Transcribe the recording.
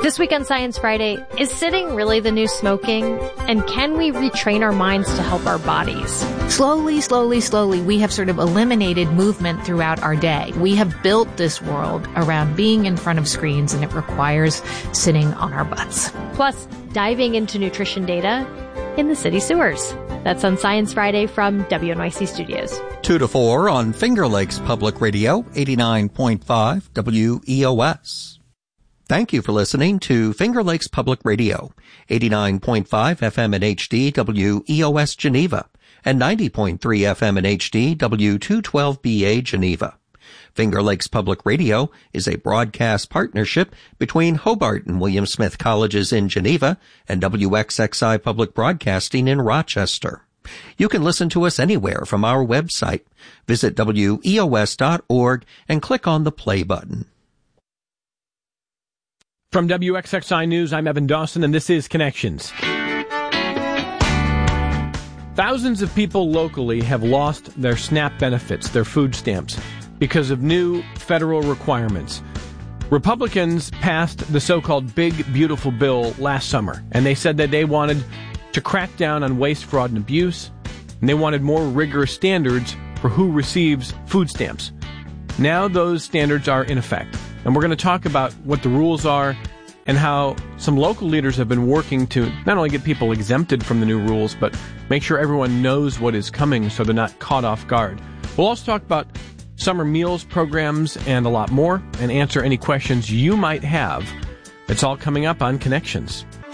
This week on Science Friday, is sitting really the new smoking? And can we retrain our minds to help our bodies? Slowly, we have sort of eliminated movement throughout our day. We have built this world around being in front of screens, and it requires sitting on our butts. Plus, diving into nutrition data in the city sewers. That's on Science Friday from WNYC Studios. 2 to 4 on Finger Lakes Public Radio, 89.5 WEOS. Thank you for listening to Finger Lakes Public Radio, 89.5 FM in HD WEOS Geneva, and 90.3 FM in HD W212BA Geneva. Finger Lakes Public Radio is a broadcast partnership between Hobart and William Smith Colleges in Geneva and WXXI Public Broadcasting in Rochester. You can listen to us anywhere from our website. Visit WEOS.org and click on the play button. From WXXI News, I'm Evan Dawson, and this is Connections. Thousands of people locally have lost their SNAP benefits, their food stamps, because of new federal requirements. Republicans passed the so-called Big Beautiful Bill last summer, and they said that they wanted to crack down on waste, fraud, and abuse, and they wanted more rigorous standards for who receives food stamps. Now those standards are in effect. And we're going to talk about what the rules are and how some local leaders have been working to not only get people exempted from the new rules, but make sure everyone knows what is coming so they're not caught off guard. We'll also talk about summer meals programs and a lot more, and answer any questions you might have. It's all coming up on Connections.